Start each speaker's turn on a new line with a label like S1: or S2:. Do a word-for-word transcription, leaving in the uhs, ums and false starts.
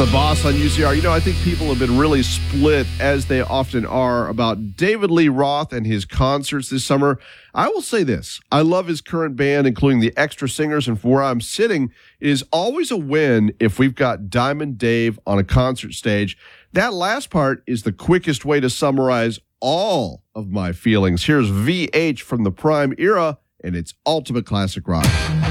S1: The Boss on U C R. You know, I think people have been really split, as they often are, about David Lee Roth and his concerts this summer. I will say this. I love his current band, including the extra singers, and for where I'm sitting, it is always a win if we've got Diamond Dave on a concert stage. That last part is the quickest way to summarize all of my feelings. Here's V H from the Prime era, and it's ultimate classic rock.